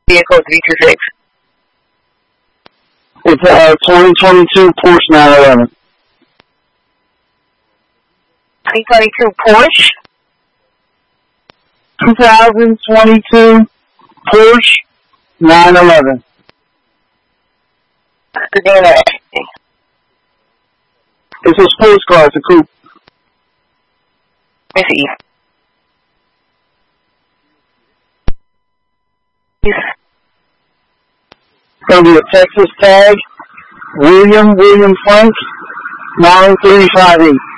Vehicle 326. It's a 2022 Porsche 911. 2022 Porsche? 2022 Porsche 911. The name of that. It's a sports car. It's a coupe. Let me see. It's going to be a Texas tag. William Frank 9358.